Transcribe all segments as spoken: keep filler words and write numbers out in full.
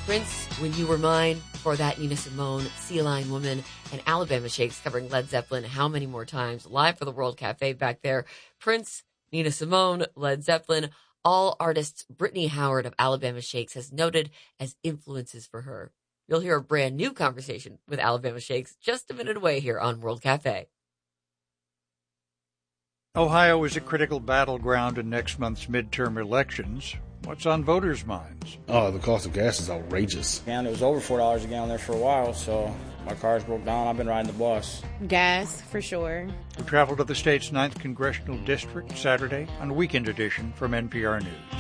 Prince, When You Were Mine. Before that, Nina Simone, Sea Lion Woman, and Alabama Shakes covering Led Zeppelin How Many More Times, live for the World Cafe back there. Prince, Nina Simone, Led Zeppelin, all artists Brittany Howard of Alabama Shakes has noted as influences for her. You'll hear a brand new conversation with Alabama Shakes just a minute away here on World Cafe. Ohio is a critical battleground in next month's midterm elections. What's on voters' minds? Oh, the cost of gas is outrageous. And it was over four dollars a gallon there for a while, so my car's broke down. I've been riding the bus. Gas, for sure. We travel to the state's ninth Congressional District Saturday on Weekend Edition from N P R News.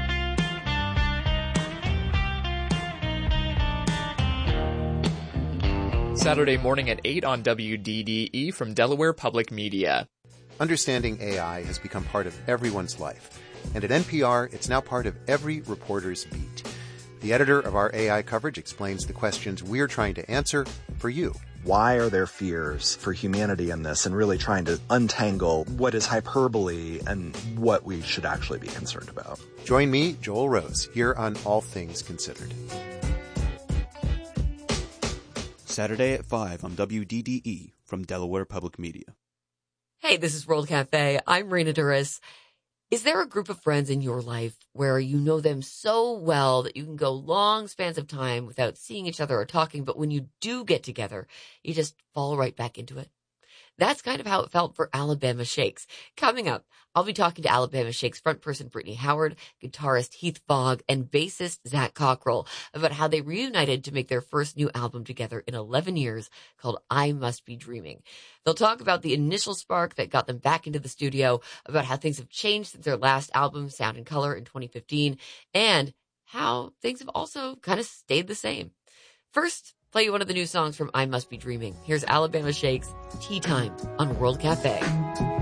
Saturday morning at eight on W D D E from Delaware Public Media. Understanding A I has become part of everyone's life, and at N P R, it's now part of every reporter's beat. The editor of our A I coverage explains the questions we're trying to answer for you. Why are there fears for humanity in this, and really trying to untangle what is hyperbole and what we should actually be concerned about? Join me, Joel Rose, here on All Things Considered. Saturday at five on W D D E from Delaware Public Media. Hey, this is World Cafe. I'm Rena Duras. Is there a group of friends in your life where you know them so well that you can go long spans of time without seeing each other or talking, but when you do get together, you just fall right back into it? That's kind of how it felt for Alabama Shakes. Coming up, I'll be talking to Alabama Shakes frontperson Brittany Howard, guitarist Heath Fogg, and bassist Zach Cockrell about how they reunited to make their first new album together in eleven years called I Must Be Dreaming. They'll talk about the initial spark that got them back into the studio, about how things have changed since their last album, Sound and Color, in twenty fifteen, and how things have also kind of stayed the same. First, play you one of the new songs from I Must Be Dreaming. Here's Alabama Shakes, Tea Time on World Cafe.